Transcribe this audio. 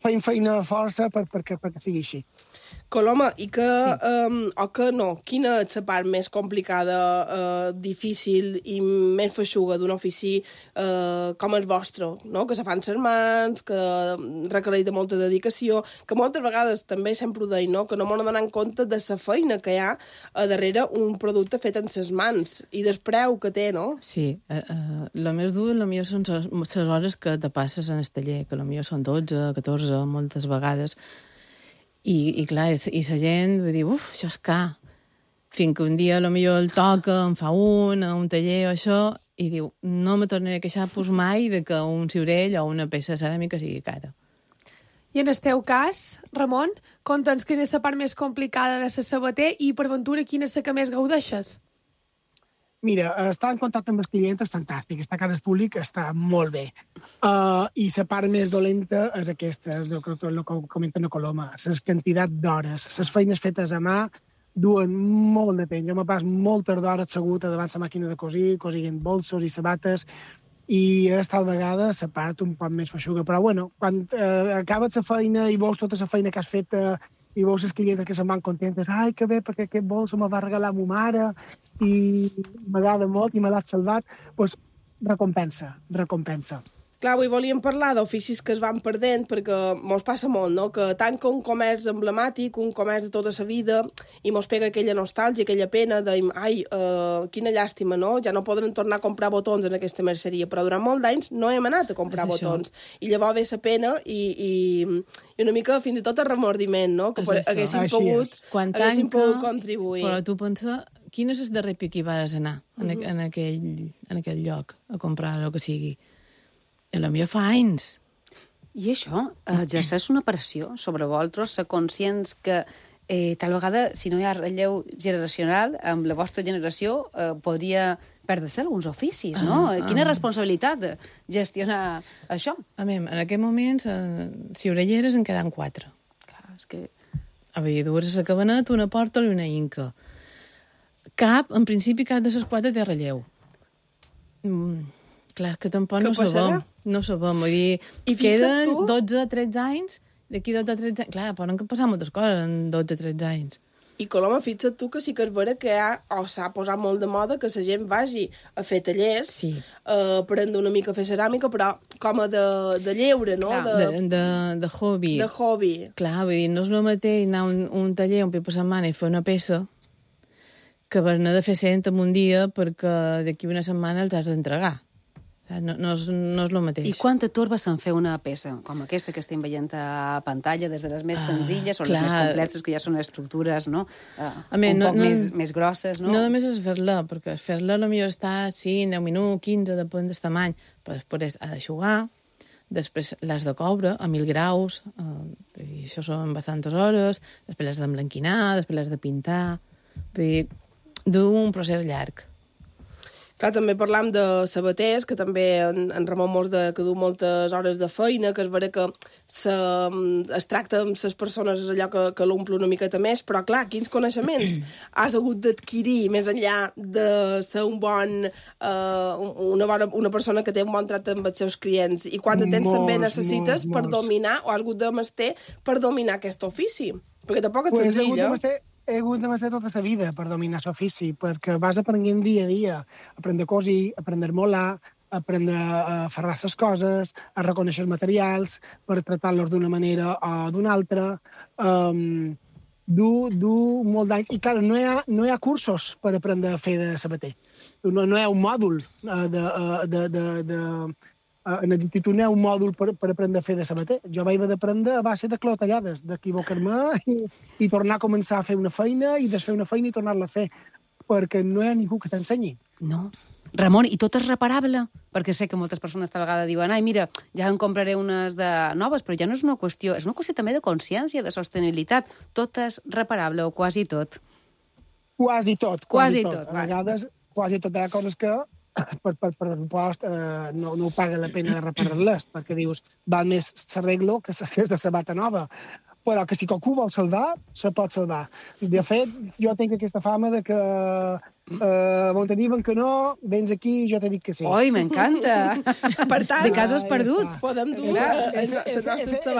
feim feina a força perquè sigui així. Coloma, i que, o que no, quina és la part més complicada, difícil i més feixuga d'un ofici com el vostre, no? Que se fan les mans, que requereix de molta dedicació, que moltes vegades també sempre ho deia, no? Que no m'ho donen compte de la feina que hi ha a darrere un producte fet en les mans i del preu que té, no? Sí, el més dur potser són les hores que te passes en el taller, que potser són 12, 14, moltes vegades. I clar, i la gent va dir, això és car. Fins que un dia potser el toca, en fa un taller o això, i diu, no me tornaré a queixar mai de que un ciurell o una peça ceràmica sigui cara. I en el teu cas, Ramon, conta'ns quina és la part més complicada de ser sabater i, per ventura, quina és la que més gaudeixes? Mira, estar en contacte amb el client és fantàstic, estar a cara al públic està molt bé. I la part més dolenta és aquesta, és el que comenta la Coloma, la quantitat d'hores. Les feines fetes a mà duen molt de temps. Jo me pas moltes d'hores assegut davant la màquina de cosir, cosint bolsos i sabates, i és tal vegada la part un poc més feixuga. Però, bueno, quan acabes la feina i veus tota la feina que has fet i veus els clients que se'n van contentes, ai, que bé, perquè aquest bolso me'l va regalar ma mare i m'agrada molt i me l'has salvat, doncs recompensa. Clar, avui volíem parlar d'oficis que es van perdent, perquè mos passa molt, no?, que tanca un comerç emblemàtic, un comerç de tota la vida, i mos pega aquella nostàlgia, aquella pena de, ai, quina llàstima, no?, ja no podrem tornar a comprar botons en aquesta merceria, però durant molt d'anys no hem anat a comprar botons. I llavors ve la pena i una mica fins i tot el remordiment, no?, que haguéssim pogut contribuir. Però tu pensa, quin és el darrer pic que vas anar en aquell lloc a comprar el que sigui? A lo millor fa anys. I això exerceix una pressió sobre vosaltres, ser conscients que tal vegada, si no hi ha relleu generacional, amb la vostra generació podria perdre-se alguns oficis, no? Quina responsabilitat gestionar això? A mi, en aquest moment, si orelleres en queden 4. Clar, és que... A veure, dues a la cabanet, una porta i una inca. En principi, cap de les 4 té relleu. Clar, que tampoc no sabem. Vull dir, queden 12-13 anys, d'aquí 12-13 anys... Clar, poden passar moltes coses en 12-13 anys. I, Coloma, fixa't tu que sí que és vera que s'ha posat molt de moda que la gent vagi a fer tallers, aprendre una mica a fer ceràmica, però com a de lleure, no? De hobby. De hobby. Clar, vull dir, no és el mateix anar a un taller un cop per setmana i fer una peça que haver-ne de fer 100 en un dia perquè d'aquí una setmana els has d'entregar. No és el mateix. I quanta torba se'n fer una peça, com aquesta que estem veient a pantalla, des de les més senzilles o les més completes, que ja són estructures, no? Més grosses, no? No només és fer-la, perquè fer-la potser està 5, 10 minuts, 15, depèn del tamany, però després ha d'eixugar, després l'has de coure a 1.000 graus, i això són bastantes hores, després l'has d'emblanquinar, després l'has de pintar, d'un procés llarg. Clar, també parlam de sabaters, que també en Ramon mos de que du moltes hores de feina, que és vera que es tracta amb les persones allò que l'omple una miqueta més, però clar, quins coneixements has hagut d'adquirir més enllà de ser una persona que té un bon tracte amb els seus clients, i quant de temps també necessites per dominar, o has hagut de mestre per dominar aquest ofici? Perquè tampoc és senzill, He hagut de mestre tota la vida per dominar l'ofici, perquè vas aprenent dia a dia. Aprendre a cosir, aprendre a molar, aprendre a ferrar les coses, a reconèixer els materials, per tractar-los d'una manera o d'una altra. Du molt d'anys. I, clar, no hi ha cursos per aprendre a fer de sabater. No hi ha un mòdul en l'institut no hi ha un mòdul per aprendre a fer de sabater. Jo vaig haver d'aprendre a base de clotellades, d'equivocar-me i tornar a començar a fer una feina i desfer una feina i tornar-la a fer, perquè no hi ha ningú que t'ensenyi. No. Ramon, i tot és reparable? Perquè sé que moltes persones tal vegada diuen, ai, mira, ja en compraré unes de noves, però ja no és una qüestió, és una qüestió també de consciència, de sostenibilitat. Tot és reparable, o quasi tot. Quasi tot. A vegades, quasi tot. Hi ha coses que per pressupost no ho paga la pena de reparar-les, perquè dius, val més s'arreglo que és de sabata nova. Però que si qualcú vol salvar, se pot salvar. De fet, jo tinc aquesta fama de que on te diuen que no, vens aquí i jo te dic que sí. Oi, m'encanta! Per tant, de casos perduts. Podem dur les nostres